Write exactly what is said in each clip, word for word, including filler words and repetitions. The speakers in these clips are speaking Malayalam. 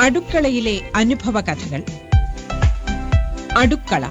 അടുക്കളയിലെ അനുഭവ കഥകൾ. അടുക്കള.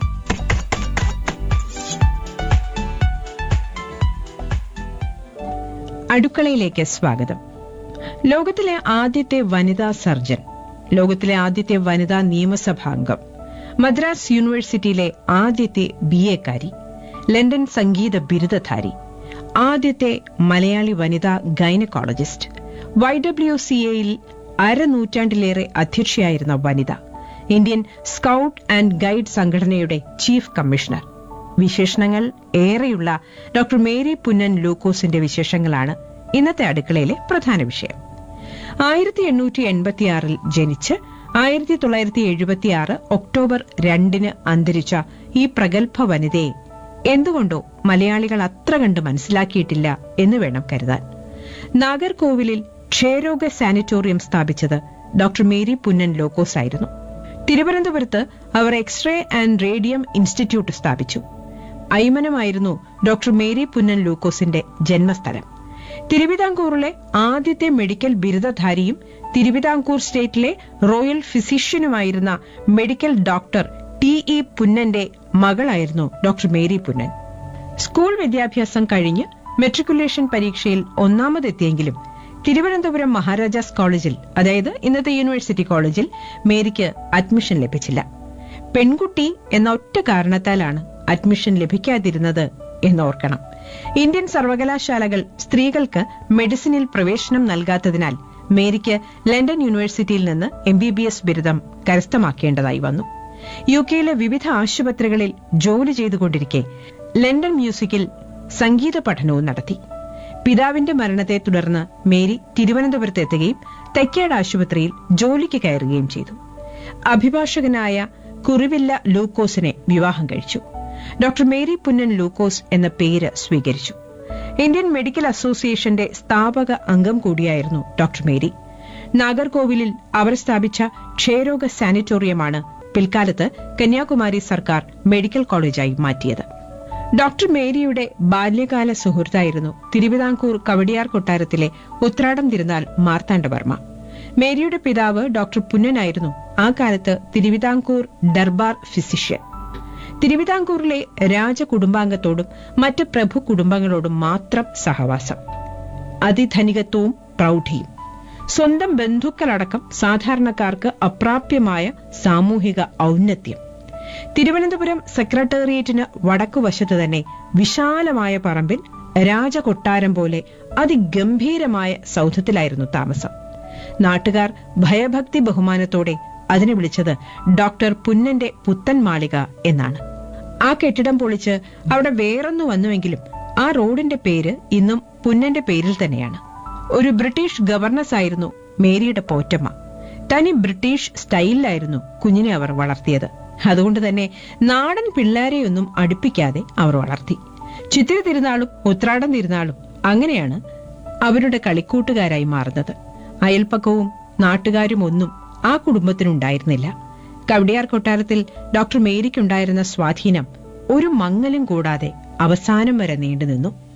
അടുക്കളയിലേക്ക് സ്വാഗതം. ലോകത്തിലെ ആദ്യത്തെ വനിതാ സർജൻ, ലോകത്തിലെ ആദ്യത്തെ വനിതാ നിയമസഭാംഗം, മദ്രാസ് യൂണിവേഴ്സിറ്റിയിലെ ആദ്യത്തെ ബി എക്കാരി, ലണ്ടൻ സംഗീത ബിരുദധാരി, ആദ്യത്തെ മലയാളി വനിതാ ഗൈനക്കോളജിസ്റ്റ്, വൈ ഡബ്ല്യു സി എയിൽ അരനൂറ്റാണ്ടിലേറെ അധ്യക്ഷയായിരുന്ന വനിത, ഇന്ത്യൻ സ്കൌട്ട് ആൻഡ് ഗൈഡ് സംഘടനയുടെ ചീഫ് കമ്മീഷണർ. വിശേഷണങ്ങൾ ഏറെയുള്ള ഡോക്ടർ മേരി പുന്നൻ ലൂക്കോസിന്റെ വിശേഷങ്ങളാണ് ഇന്നത്തെ അടുക്കളയിലെ പ്രധാന വിഷയം. ആയിരത്തി എണ്ണൂറ്റി എൺപത്തിയാറിൽ ജനിച്ച് ആയിരത്തി തൊള്ളായിരത്തി എഴുപത്തിയാറ് ഒക്ടോബർ രണ്ടിന് അന്തരിച്ച ഈ പ്രഗത്ഭ വനിതയെ എന്തുകൊണ്ടോ മലയാളികൾ അത്ര കണ്ട് മനസ്സിലാക്കിയിട്ടില്ല എന്ന് വേണം കരുതാൻ. നാഗർകോവിലിൽ ക്ഷയരോഗ സാനിറ്റോറിയം സ്ഥാപിച്ചത് ഡോക്ടർ മേരി പുന്നൻ ലൂക്കോസ് ആയിരുന്നു. തിരുവനന്തപുരത്ത് അവർ എക്സ്റേ ആൻഡ് റേഡിയം ഇൻസ്റ്റിറ്റ്യൂട്ട് സ്ഥാപിച്ചു. അയ്മനമായിരുന്നു ഡോക്ടർ മേരി പുന്നൻ ലൂക്കോസിന്റെ ജന്മസ്ഥലം. തിരുവിതാംകൂറിലെ ആദ്യത്തെ medical ബിരുദധാരിയും Thiruvithamkoor സ്റ്റേറ്റിലെ royal ഫിസിഷ്യനുമായിരുന്ന medical doctor T E പുന്നന്റെ മകളായിരുന്നു doctor Mary Punnen. School വിദ്യാഭ്യാസം കഴിഞ്ഞ് മെട്രിക്കുലേഷൻ പരീക്ഷയിൽ ഒന്നാമതെത്തിയെങ്കിലും തിരുവനന്തപുരം മഹാരാജാസ് കോളേജിൽ, അതായത് ഇന്നത്തെ യൂണിവേഴ്സിറ്റി കോളേജിൽ, മേരിക്ക് അഡ്മിഷൻ ലഭിച്ചില്ല. പെൺകുട്ടി എന്ന ഒറ്റ കാരണത്താലാണ് അഡ്മിഷൻ ലഭിക്കാതിരുന്നത് എന്നോർക്കണം. ഇന്ത്യൻ സർവകലാശാലകൾ സ്ത്രീകൾക്ക് മെഡിസിനിൽ പ്രവേശനം നൽകാത്തതിനാൽ മേരിക്ക് ലണ്ടൻ യൂണിവേഴ്സിറ്റിയിൽ നിന്ന് എം ബി ബി എസ് ബിരുദം കരസ്ഥമാക്കേണ്ടതായി വന്നു. യു കെയിലെ വിവിധ ആശുപത്രികളിൽ ജോലി ചെയ്തുകൊണ്ടിരിക്കെ ലണ്ടൻ മ്യൂസിക്കിൽ സംഗീത പഠനവും നടത്തി. പിതാവിന്റെ മരണത്തെ തുടർന്ന് മേരി തിരുവനന്തപുരത്ത് എത്തുകയും തെക്കേട് ആശുപത്രിയിൽ ജോലിക്ക് കയറുകയും ചെയ്തു. അഭിഭാഷകനായ കുറിവില്ല ലൂക്കോസിനെ വിവാഹം കഴിച്ചു. ഡോക്ടർ മേരി പുന്നൻ ലൂക്കോസ് എന്ന പേര് സ്വീകരിച്ചു. ഇന്ത്യൻ മെഡിക്കൽ അസോസിയേഷന്റെ സ്ഥാപക അംഗം കൂടിയായിരുന്നു ഡോക്ടർ മേരി. നാഗർകോവിലിൽ അവർ സ്ഥാപിച്ച ക്ഷയരോഗ സാനിറ്റോറിയമാണ് പിൽക്കാലത്ത് കന്യാകുമാരി സർക്കാർ മെഡിക്കൽ കോളേജായി മാറ്റിയത്. ഡോക്ടർ മേരിയുടെ ബാല്യകാല സുഹൃത്തായിരുന്നു തിരുവിതാംകൂർ കവടിയാർ കൊട്ടാരത്തിലെ ഉത്രാടം തിരുനാൾ മാർത്താണ്ഡവർമ്മ. മേരിയുടെ പിതാവ് ഡോക്ടർ പുന്നനായിരുന്നു ആ കാലത്ത് തിരുവിതാംകൂർ ദർബാർ ഫിസിഷ്യൻ. തിരുവിതാംകൂറിലെ രാജകുടുംബാംഗത്തോടും മറ്റ് പ്രഭു കുടുംബങ്ങളോടും മാത്രം സഹവാസം, അതിധനികത്വവും പ്രൗഢിയും, സ്വന്തം ബന്ധുക്കളടക്കം സാധാരണക്കാർക്ക് അപ്രാപ്യമായ സാമൂഹിക ഔന്നത്യം. തിരുവനന്തപുരം സെക്രട്ടേറിയറ്റിന് വടക്കുവശത്ത് തന്നെ വിശാലമായ പറമ്പിൽ രാജകൊട്ടാരം പോലെ അതിഗംഭീരമായ സൗധത്തിലായിരുന്നു താമസം. നാട്ടുകാർ ഭയഭക്തി ബഹുമാനത്തോടെ അതിനെ വിളിച്ചത് ഡോക്ടർ പുന്നന്റെ പുത്തൻ മാളിക എന്നാണ്. ആ കെട്ടിടം പൊളിച്ച് അവിടെ വേറൊന്നു വന്നുവെങ്കിലും ആ റോഡിന്റെ പേര് ഇന്നും പുന്നന്റെ പേരിൽ തന്നെയാണ്. ഒരു ബ്രിട്ടീഷ് ഗവർണസായിരുന്നു മേരിയുടെ പോറ്റമ്മ. തനി ബ്രിട്ടീഷ് സ്റ്റൈലിലായിരുന്നു കുഞ്ഞിനെ അവർ വളർത്തിയത്. അതുകൊണ്ട് തന്നെ നാടൻ പിള്ളേരെയൊന്നും അടുപ്പിക്കാതെ അവർ വളർത്തി. ചിത്തിര തിരുനാളും ഉത്രാടം തിരുനാളും അങ്ങനെയാണ് അവരുടെ കളിക്കൂട്ടുകാരായി മാറുന്നത്. അയൽപ്പക്കവും നാട്ടുകാരും ഒന്നും ആ കുടുംബത്തിനുണ്ടായിരുന്നില്ല. കവടിയാർ കൊട്ടാരത്തിൽ ഡോക്ടർ മേരിക്കുണ്ടായിരുന്ന സ്വാധീനം ഒരു മങ്ങലും കൂടാതെ അവസാനം വരെ നീണ്ടുനിന്നു.